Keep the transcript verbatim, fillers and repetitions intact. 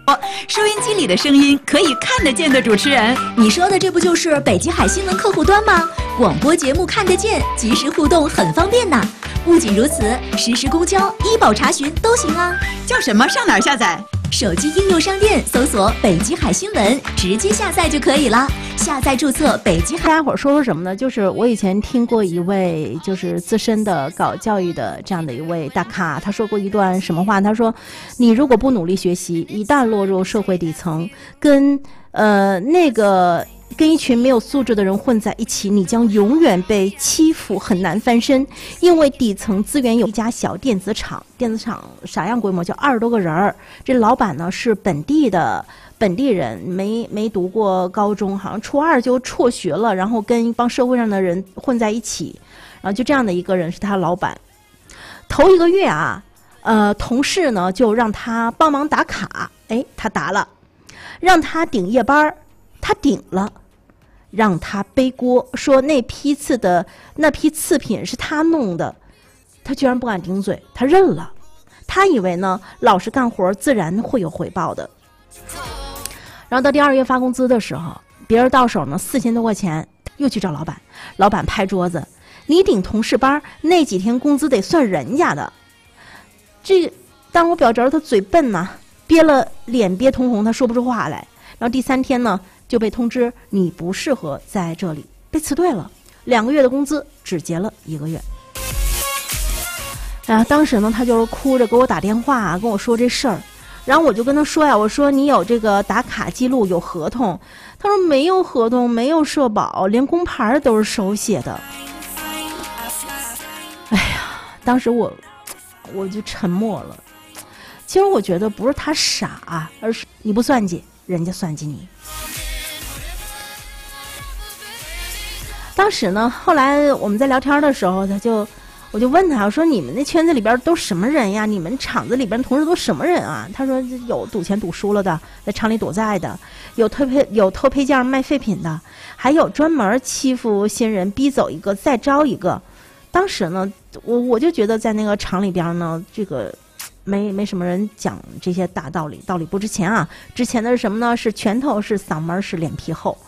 收音机里的声音可以看得见的主持人， 你说的这不就是北极海新闻客户端吗？广播节目看得见，及时互动很方便呢。不仅如此，实时公交、医保查询都行啊。 叫什么？上哪儿下载？ 手机应用商店搜索北极海新闻，直接下载就可以了。下载注册北极海。 大家伙说说什么呢？就是我以前听过一位就是资深的搞教育的这样的一位大咖，他说过一段什么话？他说：“你如果不努力学习，一旦落入社会底层，跟呃那个。”跟一群没有素质的人混在一起，你将永远被欺负，很难翻身。因为底层资源有一家小电子厂，电子厂啥样规模？就二十多个人儿。这老板呢是本地的本地人，没没读过高中，好像初二就辍学了，然后跟一帮社会上的人混在一起，然后就这样的一个人是他老板。头一个月啊，呃，同事呢就让他帮忙打卡，哎，他打了；让他顶夜班，他顶了。让他背锅，说那批次的那批次品是他弄的，他居然不敢顶嘴，他认了。他以为呢，老实干活自然会有回报的。然后到第二月发工资的时候，别人到手呢四千多块钱，又去找老板，老板拍桌子：“你顶同事班，那几天工资得算人家的。”这个当我表侄他嘴笨呐、啊，憋了脸憋通红，他说不出话来。然后第三天呢。就被通知你不适合在这里，被辞退了。两个月的工资只结了一个月。哎呀，当时呢，他就是哭着给我打电话、啊，跟我说这事儿。然后我就跟他说呀，我说你有这个打卡记录，有合同。他说没有合同，没有社保，连工牌都是手写的。哎呀，当时我我就沉默了。其实我觉得不是他傻，而是你不算计，人家算计你。当时呢，后来我们在聊天的时候，他就，我就问他，我说你们那圈子里边都什么人呀？你们厂子里边同事都什么人啊？他说有赌钱赌输了的，在厂里躲债的，有偷配有偷配件卖废品的，还有专门欺负新人，逼走一个再招一个。当时呢，我我就觉得在那个厂里边呢，这个没没什么人讲这些大道理，道理不值钱啊。值钱的是什么呢？是拳头，是嗓门，是脸皮厚。